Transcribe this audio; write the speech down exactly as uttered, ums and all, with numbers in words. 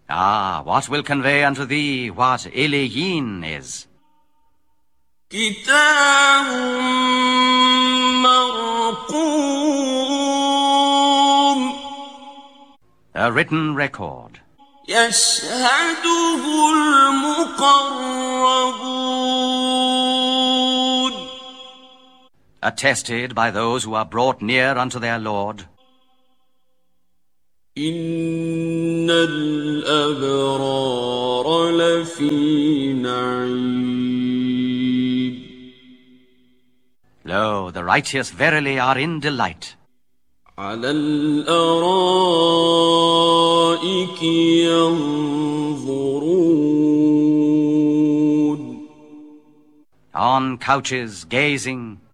Ah, what will convey unto thee what Iliyin is? كتاب مرقوم. A written record. يشهده المقربون. Attested by those who are brought near unto their Lord. إن الأبرار لفي نعيم. Lo, the righteous verily are in delight. على الأرائك ينظرون. On couches gazing.